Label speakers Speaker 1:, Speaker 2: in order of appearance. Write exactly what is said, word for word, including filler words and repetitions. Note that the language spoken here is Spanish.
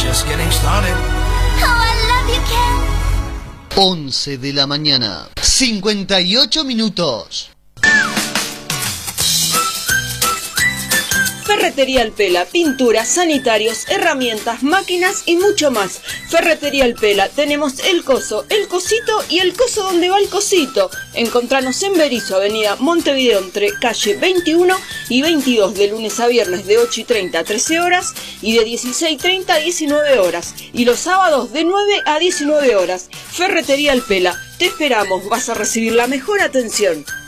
Speaker 1: just getting started.
Speaker 2: Oh, I love you, Ken.
Speaker 3: once de la mañana, cincuenta y ocho minutos.
Speaker 4: Ferretería El Pela, pinturas, sanitarios, herramientas, máquinas y mucho más. Ferretería El Pela, tenemos el coso, el cosito y el coso donde va el cosito. Encontranos en Berisso, avenida Montevideo, entre calle veintiuno y veintidós, de lunes a viernes de ocho y treinta a trece horas y de dieciséis y treinta a diecinueve horas. Y los sábados de nueve a diecinueve horas. Ferretería El Pela, te esperamos, vas a recibir la mejor atención.